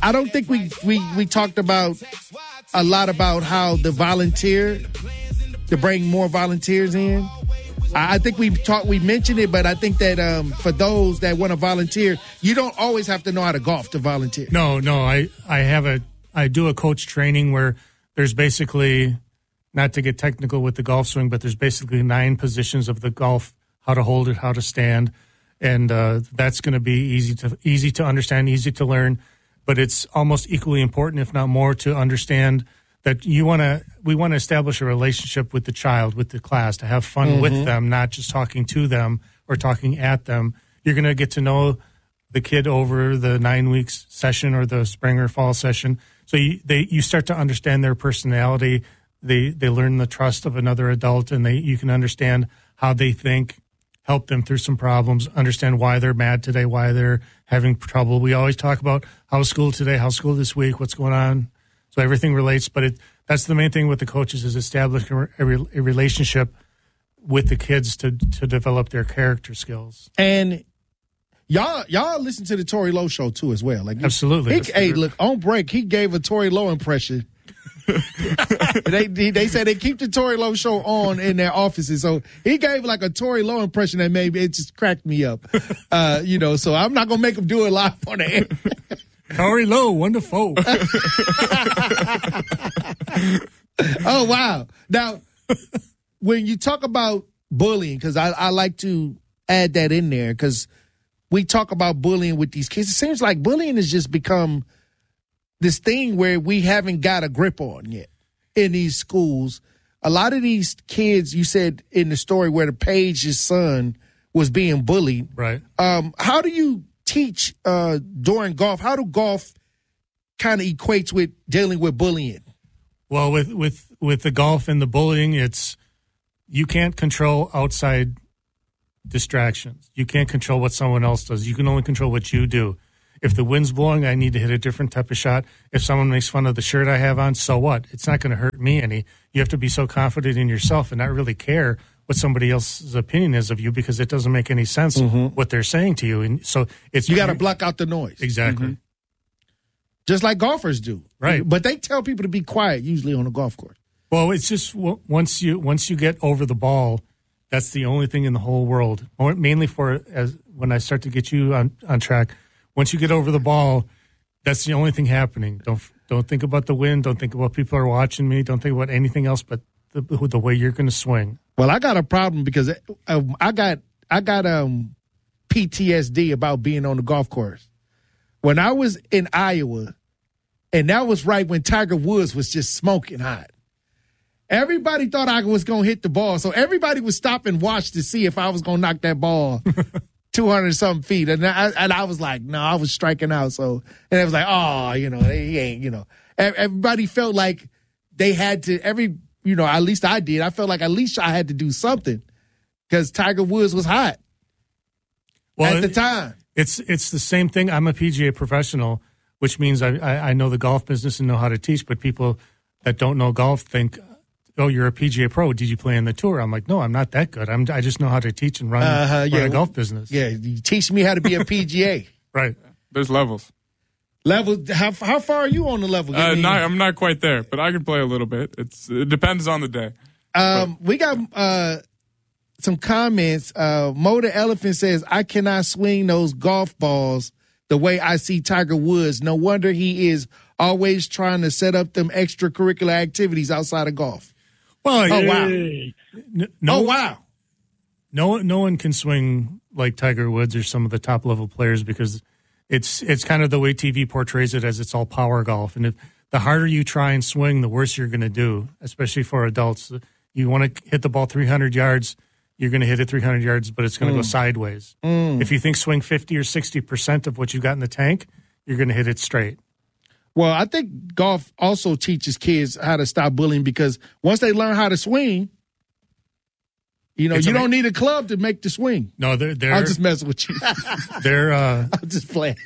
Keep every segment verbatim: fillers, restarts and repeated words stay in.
I don't think we, we, we talked about a lot about how the volunteer, to bring more volunteers in. I, I think we talked, we mentioned it, but I think that um, for those that want to volunteer, you don't always have to know how to golf to volunteer. No, no. I, I have a, I do a coach training where there's basically, not to get technical with the golf swing, but there's basically nine positions of the golf, how to hold it, how to stand. And uh, that's going to be easy to easy to understand, easy to learn. But it's almost equally important, if not more, to understand that you want to. We want to establish a relationship with the child, with the class, to have fun mm-hmm. with them, not just talking to them or talking at them. You're going to get to know the kid over the nine weeks session or the spring or fall session. So you, they you start to understand their personality. They they learn the trust of another adult, and they you can understand how they think. Help them through some problems, understand why they're mad today, why they're having trouble. We always talk about how's school today, how's school this week, what's going on. So everything relates, but it, that's the main thing with the coaches is establishing a, re, a relationship with the kids to to develop their character skills. And y'all y'all listen to the Tory Lowe show too as well. Like Absolutely. He, hey, look, on break, he gave a Tory Lowe impression. they they say they keep the Tory Lowe show on in their offices, so he gave like a Tory Lowe impression that maybe it just cracked me up, uh, you know. So I'm not gonna make him do it live on the air. Tory Lowe, wonderful. Oh wow! Now, when you talk about bullying, because I, I like to add that in there, because we talk about bullying with these kids. It seems like bullying has just become this thing where we haven't got a grip on yet in these schools. A lot of these kids, you said in the story where the Page's son was being bullied. Right. Um, how do you teach uh, during golf? How do golf kind of equates with dealing with bullying? Well, with, with, with the golf and the bullying, it's you can't control outside distractions. You can't control what someone else does. You can only control what you do. If the wind's blowing, I need to hit a different type of shot. If someone makes fun of the shirt I have on, so what? It's not going to hurt me any. You have to be so confident in yourself and not really care what somebody else's opinion is of you because it doesn't make any sense mm-hmm. what they're saying to you. And so it's you got to block out the noise. Exactly. Mm-hmm. Just like golfers do. Right. But they tell people to be quiet usually on a golf course. Well, it's just once you once you get over the ball, that's the only thing in the whole world. Mainly for as when I start to get you on, on track. Once you get over the ball, that's the only thing happening. Don't don't think about the wind. Don't think about people are watching me. Don't think about anything else but the, the way you're going to swing. Well, I got a problem because um, I got I got um, P T S D about being on the golf course. When I was in Iowa, and that was right when Tiger Woods was just smoking hot. Everybody thought I was going to hit the ball, so everybody would stop and watch to see if I was going to knock that ball two hundred something feet. And I, and I was like, no, I was striking out. So, and it was like, oh, you know, he ain't, you know. Everybody felt like they had to, every, you know, at least I did. I felt like at least I had to do something because Tiger Woods was hot well, at the time. It's it's the same thing. I'm a P G A professional, which means I, I, I know the golf business and know how to teach, but people that don't know golf think, oh, you're a P G A pro. Did you play in the tour? I'm like, no, I'm not that good. I'm, I just know how to teach and run, uh, yeah, run a golf business. Yeah, you teach me how to be a P G A. Right. There's levels. Level? How how far are you on the level? Uh, not, I'm not quite there, but I can play a little bit. It's It depends on the day. Um, we got uh, some comments. Uh, Mo the Elephant says, I cannot swing those golf balls the way I see Tiger Woods. No wonder he is always trying to set up them extracurricular activities outside of golf. Well, oh, wow. No, oh, wow. No, no one can swing like Tiger Woods or some of the top level players because it's it's kind of the way T V portrays it as it's all power golf. And if the harder you try and swing, the worse you're going to do, especially for adults. You want to hit the ball three hundred yards, you're going to hit it three hundred yards, but it's going to mm. go sideways. Mm. If you think swing fifty or sixty percent of what you've got in the tank, you're going to hit it straight. Well, I think golf also teaches kids how to stop bullying because once they learn how to swing, you know, it's you amazing. Don't need a club to make the swing. No, they're, they're I'm just messing with you. They're uh, I'm just playing.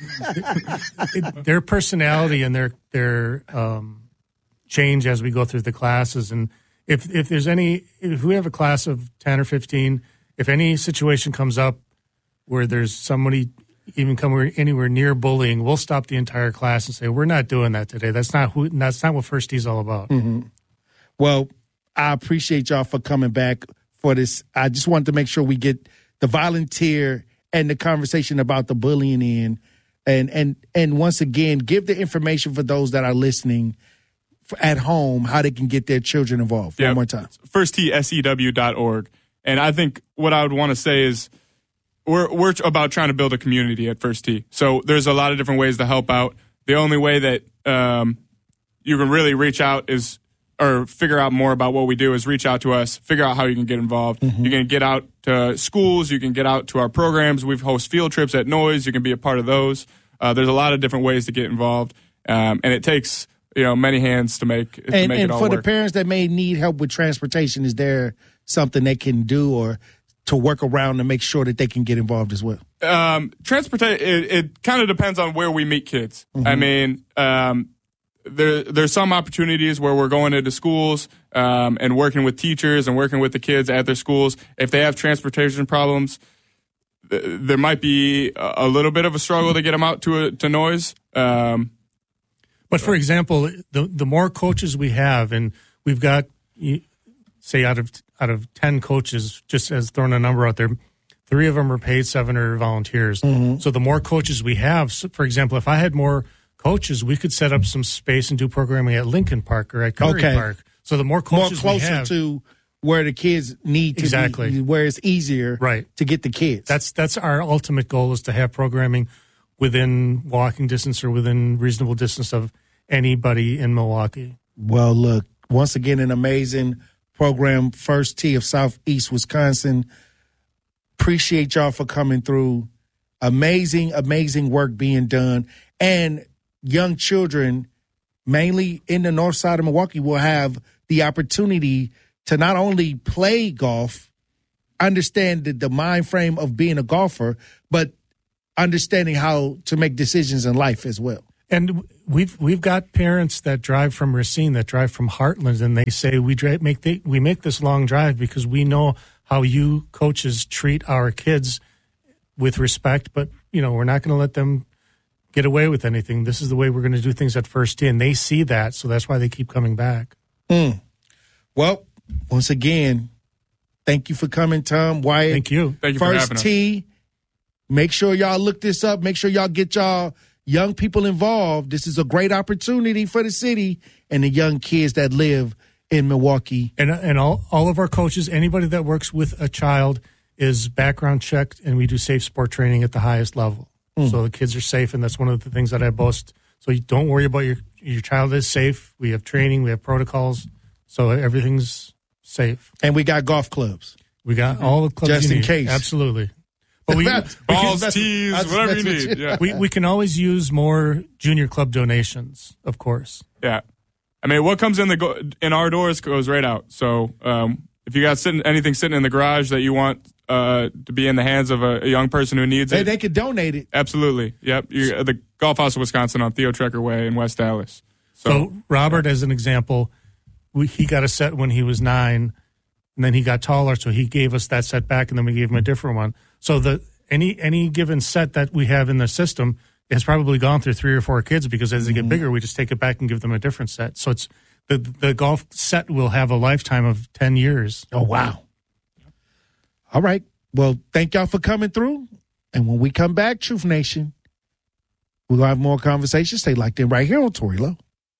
Their personality and their their um, change as we go through the classes. And if if there's any, if we have a class of ten or fifteen, if any situation comes up where there's somebody even come anywhere near bullying, we'll stop the entire class and say, we're not doing that today. That's not who, that's not what First Tee is all about. Mm-hmm. Well, I appreciate y'all for coming back for this. I just wanted to make sure we get the volunteer and the conversation about the bullying in. And, and, and once again, give the information for those that are listening at home, how they can get their children involved. Yep. One more time. first tee sew dot org. And I think what I would want to say is we're we're about trying to build a community at First Tee. So there's a lot of different ways to help out. The only way that um, you can really reach out is or figure out more about what we do is reach out to us, figure out how you can get involved. Mm-hmm. You can get out to schools. You can get out to our programs. We host field trips at Noise. You can be a part of those. Uh, there's a lot of different ways to get involved. Um, and it takes, you know, many hands to make, to and, make and it all for work. the parents that may need help with transportation, is there something they can do or to work around to make sure that they can get involved as well? Um, transportation, it, it kind of depends on where we meet kids. Mm-hmm. I mean, um, there there's some opportunities where we're going into schools um, and working with teachers and working with the kids at their schools. If they have transportation problems, th- there might be a, a little bit of a struggle to get them out to a, to Noise. Um, but for example, the the more coaches we have, and we've got, say, out of out of ten coaches, just as throwing a number out there, three of them are paid, seven are volunteers. Mm-hmm. So the more coaches we have, so for example, if I had more coaches, we could set up some space and do programming at Lincoln Park or at Curry okay. Park. So the more coaches more closer we have, to where the kids need to exactly. be, where it's easier right. to get the kids. That's that's our ultimate goal, is to have programming within walking distance or within reasonable distance of anybody in Milwaukee. Well, look, once again, an amazing program, First Tee of Southeast Wisconsin. Appreciate y'all for coming through. Amazing, amazing work being done. And young children, mainly in the north side of Milwaukee, will have the opportunity to not only play golf, understand the, the mind frame of being a golfer, but understanding how to make decisions in life as well. And we've we've got parents that drive from Racine, that drive from Heartland, and they say we drive, make the, we make this long drive because we know how you coaches treat our kids with respect, but you know we're not going to let them get away with anything. This is the way we're going to do things at First Tee, and they see that, so that's why they keep coming back. Mm. Well, once again, thank you for coming, Tom, Wyatt. Thank you. Thank you First for having us. Tee. Make sure y'all look this up. Make sure y'all get y'all young people involved. This is a great opportunity for the city and the young kids that live in Milwaukee. And and all, all of our coaches, anybody that works with a child, is background checked, and we do safe sport training at the highest level. Mm. So the kids are safe, and that's one of the things that I boast. So you don't worry about your your child is safe. We have training, we have protocols, so everything's safe. And we got golf clubs. We got all the clubs just you in need. case. Absolutely. But we, balls, we can, tees, whatever you need. Yeah. We we can always use more junior club donations, of course. Yeah, I mean, what comes in the go- in our doors goes right out. So um, if you got sitting, anything sitting in the garage that you want uh, to be in the hands of a, a young person who needs hey, it, they could donate it. Absolutely. Yep. You, the Golf House of Wisconsin on Theo Trecker Way in West Dallas. So, so Robert, as an example, we, he got a set when he was nine, and then he got taller, so he gave us that set back, and then we gave him a different one. So the any any given set that we have in the system has probably gone through three or four kids, because as they get bigger, we just take it back and give them a different set. So it's the the golf set will have a lifetime of ten years. Oh, wow. All right. Well, thank y'all for coming through. And when we come back, Truth Nation, we're going to have more conversations. Stay locked in right here on Tory Lowe.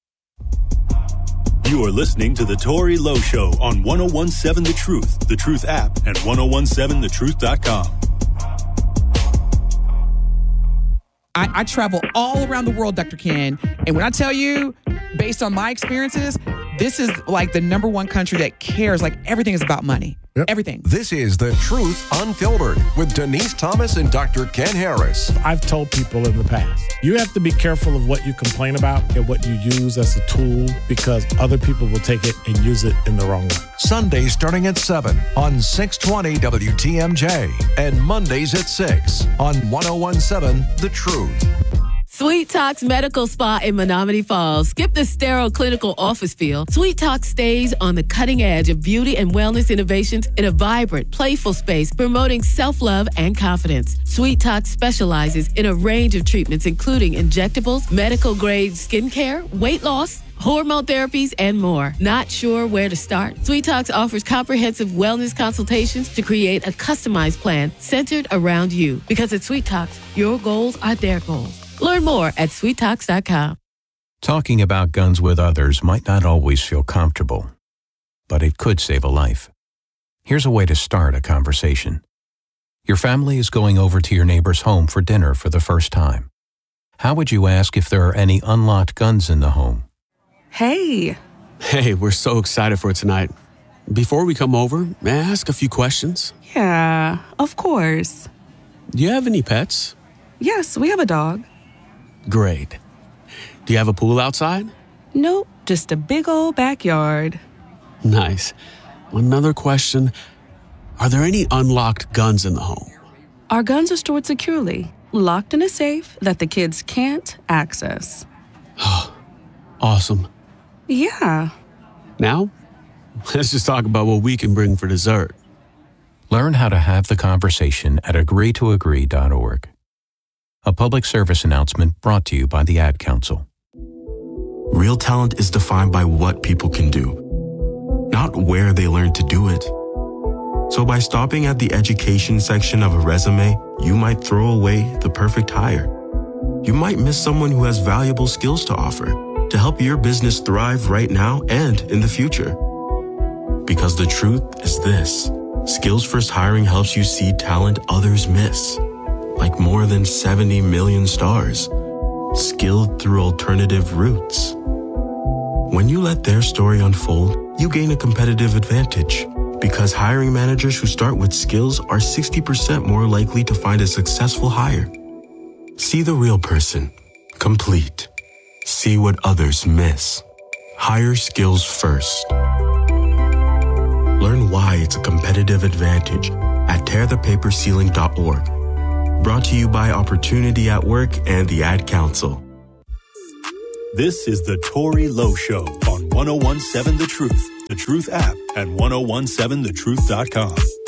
You are listening to The Tory Lowe Show on one oh one seven The Truth, The Truth app, and ten seventeen the truth dot com. I, I travel all around the world, Doctor Ken, and when I tell you, based on my experiences, this is like the number one country that cares. Like, everything is about money. Yep. Everything. This is The Truth Unfiltered with Denise Thomas and Doctor Ken Harris. I've told people in the past, you have to be careful of what you complain about and what you use as a tool, because other people will take it and use it in the wrong way. Sundays starting at seven on six twenty W T M J and Mondays at six on ten seventeen The Truth. Sweet Talks Medical Spa in Menominee Falls. Skip the sterile clinical office feel. Sweet Talk stays on the cutting edge of beauty and wellness innovations in a vibrant, playful space promoting self-love and confidence. Sweet Talk specializes in a range of treatments including injectables, medical-grade skincare, weight loss, hormone therapies, and more. Not sure where to start? Sweet Talks offers comprehensive wellness consultations to create a customized plan centered around you. Because at Sweet Talks, your goals are their goals. Learn more at sweet talks dot com. Talking about guns with others might not always feel comfortable, but it could save a life. Here's a way to start a conversation. Your family is going over to your neighbor's home for dinner for the first time. How would you ask if there are any unlocked guns in the home? Hey. Hey, we're so excited for tonight. Before we come over, may I ask a few questions? Yeah, of course. Do you have any pets? Yes, we have a dog. Great. Do you have a pool outside? Nope, just a big old backyard. Nice. Another question. Are there any unlocked guns in the home? Our guns are stored securely, locked in a safe that the kids can't access. Awesome. Yeah. Now, let's just talk about what we can bring for dessert. Learn how to have the conversation at agree to agree dot org. A public service announcement brought to you by the Ad Council. Real talent is defined by what people can do, not where they learn to do it. So by stopping at the education section of a resume, you might throw away the perfect hire. You might miss someone who has valuable skills to offer to help your business thrive right now and in the future. Because the truth is this: Skills First Hiring helps you see talent others miss, like more than seventy million stars, skilled through alternative routes. When you let their story unfold, you gain a competitive advantage, because hiring managers who start with skills are sixty percent more likely to find a successful hire. See the real person, complete. See what others miss. Hire skills first. Learn why it's a competitive advantage at tear the paper ceiling dot org. Brought to you by Opportunity at Work and the Ad Council. This is the Tory Lowe Show on ten seventeen The Truth, The Truth app, and ten seventeen the truth dot com.